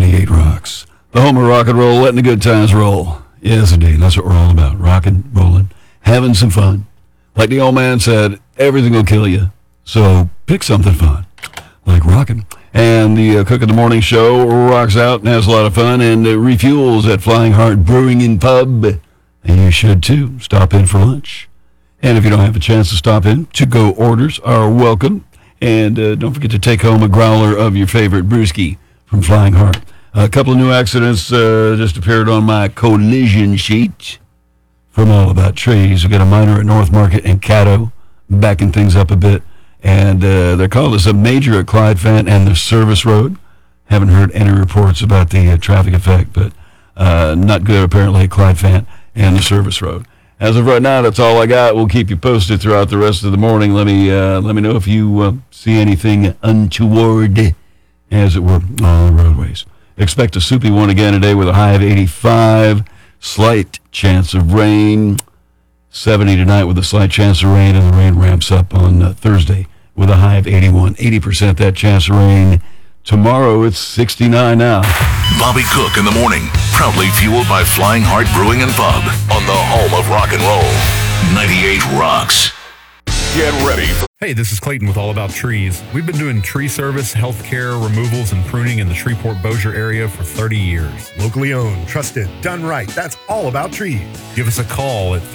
98 Rocks. The home of rock and roll, letting the good times roll. Yes, indeed. That's what we're all about. Rocking, rolling, having some fun. Like the old man said, everything will kill you. So pick something fun, like rocking. And the Cook in the Morning show rocks out and has a lot of fun and refuels at Flying Heart Brewing and Pub. And you should, too. Stop in for lunch. And if you don't have a chance to stop in, to-go orders are welcome. And don't forget to take home a growler of your favorite brewski from Flying Heart. A couple of new accidents just appeared on my collision sheet from All About Trees. We got a minor at North Market and Caddo, backing things up a bit. And they're called as a major at Clyde Fant and the Service Road. Haven't heard any reports about the traffic effect, but not good apparently at Clyde Fant and the Service Road. As of right now, that's all I got. We'll keep you posted throughout the rest of the morning. Let me know if you see anything untoward, as it were, on the roadways. Expect a soupy one again today with a high of 85. Slight chance of rain. 70 tonight with a slight chance of rain, and the rain ramps up on Thursday with a high of 81. 80% that chance of rain. Tomorrow it's 69 now. Bobby Cook in the morning, proudly fueled by Flying Heart Brewing and Pub on the home of rock and roll. 98 Rocks. Get ready. Hey, this is Clayton with All About Trees. We've been doing tree service, healthcare, removals, and pruning in the Shreveport-Bossier area for 30 years. Locally owned, trusted, done right. That's All About Trees. Give us a call at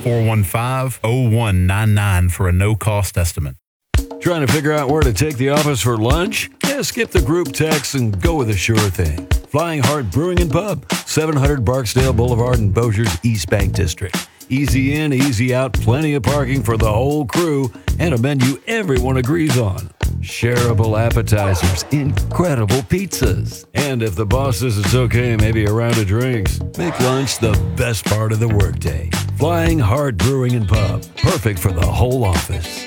318-415-0199 for a no-cost estimate. Trying to figure out where to take the office for lunch? Yeah, skip the group text and go with a sure thing. Flying Heart Brewing and Pub, 700 Barksdale Boulevard in Bossier's East Bank District. Easy in, easy out, plenty of parking for the whole crew, and a menu everyone agrees on. Shareable appetizers, incredible pizzas. And if the boss says it's okay, maybe a round of drinks. Make lunch the best part of the workday. Flying Heart Brewing and Pub, perfect for the whole office.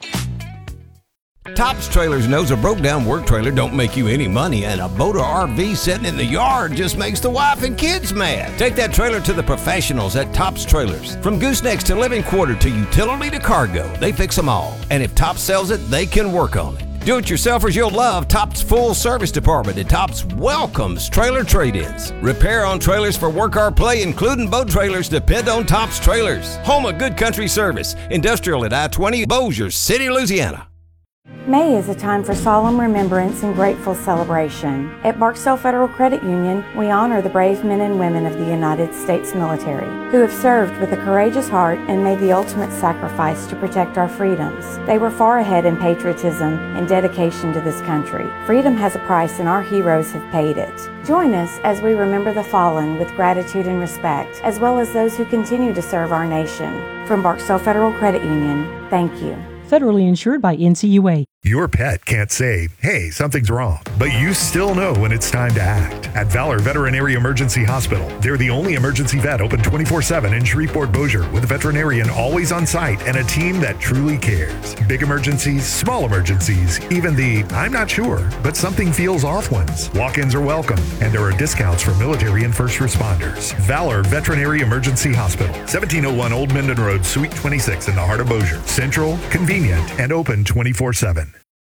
Tops Trailers knows a broke-down work trailer don't make you any money, and a boat or RV sitting in the yard just makes the wife and kids mad. Take that trailer to the professionals at Tops Trailers. From goosenecks to living quarter to utility to cargo, they fix them all. And if Tops sells it, they can work on it. Do-it-yourselfers you'll love Tops Full Service Department, and Tops welcomes trailer trade-ins. Repair on trailers for work or play, including boat trailers, depend on Tops Trailers. Home of good country service. Industrial at I-20, Bossier City, Louisiana. May is a time for solemn remembrance and grateful celebration. At Barksdale Federal Credit Union, we honor the brave men and women of the United States military who have served with a courageous heart and made the ultimate sacrifice to protect our freedoms. They were far ahead in patriotism and dedication to this country. Freedom has a price, and our heroes have paid it. Join us as we remember the fallen with gratitude and respect, as well as those who continue to serve our nation. From Barksdale Federal Credit Union, thank you. Federally insured by NCUA. Your pet can't say, hey, something's wrong, but you still know when it's time to act. At Valor Veterinary Emergency Hospital, they're the only emergency vet open 24/7 in Shreveport-Bossier, with a veterinarian always on site and a team that truly cares. Big emergencies, small emergencies, even the I'm not sure, but something feels off ones. Walk-ins are welcome, and there are discounts for military and first responders. Valor Veterinary Emergency Hospital, 1701 Old Minden Road, Suite 26 in the heart of Bossier. Central, convenient, and open 24/7.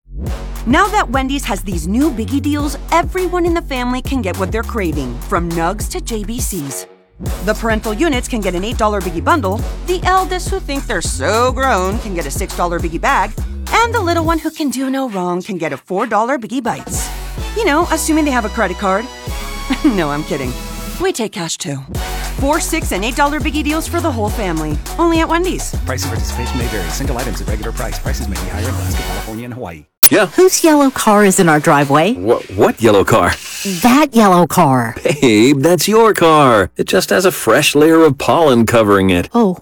Now that Wendy's has these new biggie deals, everyone in the family can get what they're craving, from nugs to JBCs. The parental units can get an $8 biggie bundle, the eldest who think they're so grown can get a $6 biggie bag, and the little one who can do no wrong can get a $4 biggie bites. You know, assuming they have a credit card. No, I'm kidding. We take cash too. $4, $6, and $8 biggie deals for the whole family. Only at Wendy's. Price and participation may vary. Single items at regular price. Prices may be higher in Alaska, California, and Hawaii. Yeah. Whose yellow car is in our driveway? What yellow car? That yellow car. Babe, that's your car. It just has a fresh layer of pollen covering it. Oh,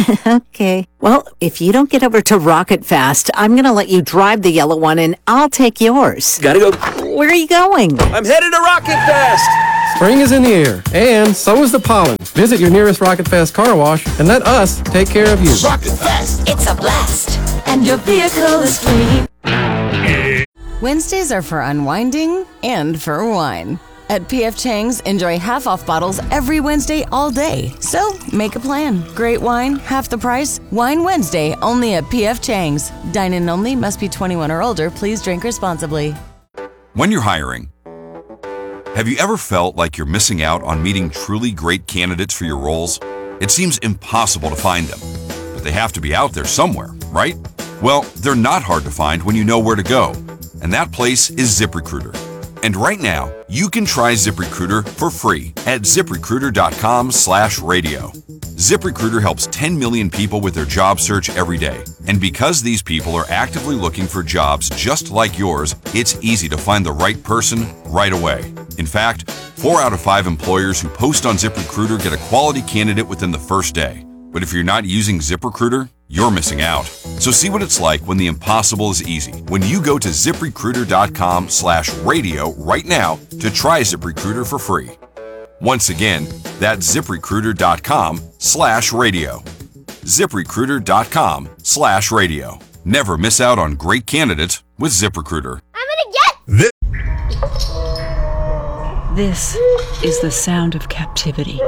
okay. Well, if you don't get over to Rocket Fast, I'm going to let you drive the yellow one and I'll take yours. Gotta go. Where are you going? I'm headed to Rocket Fast. Spring is in the air, and so is the pollen. Visit your nearest Rocket Fast car wash and let us take care of you. Rocket Fast, it's a blast, and your vehicle is clean. Wednesdays are for unwinding and for wine. At P.F. Chang's, enjoy half-off bottles every Wednesday all day. So, make a plan. Great wine, half the price. Wine Wednesday, only at P.F. Chang's. Dine-in only, must be 21 or older. Please drink responsibly. When you're hiring, Have you ever felt like you're missing out on meeting truly great candidates for your roles? It seems impossible to find them, but they have to be out there somewhere, right? Well, they're not hard to find when you know where to go, and that place is ZipRecruiter. And right now, you can try ZipRecruiter for free at ZipRecruiter.com/radio. ZipRecruiter helps 10 million people with their job search every day. And because these people are actively looking for jobs just like yours, it's easy to find the right person right away. In fact, 4 out of 5 employers who post on ZipRecruiter get a quality candidate within the first day. But if you're not using ZipRecruiter, you're missing out. So see what it's like when the impossible is easy. When you go to ZipRecruiter.com/radio right now to try ZipRecruiter for free. Once again, that's ZipRecruiter.com/radio. ZipRecruiter.com/radio. Never miss out on great candidates with ZipRecruiter. This is the sound of captivity.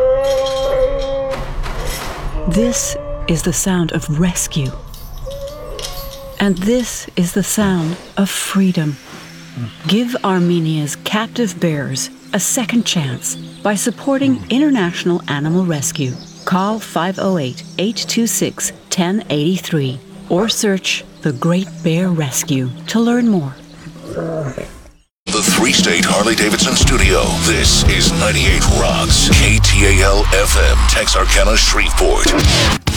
This is the sound of rescue. And this is the sound of freedom. Give Armenia's captive bears a second chance by supporting International Animal Rescue. Call 508-826-1083 or search The Great Bear Rescue to learn more. The three-state Harley-Davidson studio. This is 98 Rocks, KTAL FM, Texarkana, Shreveport.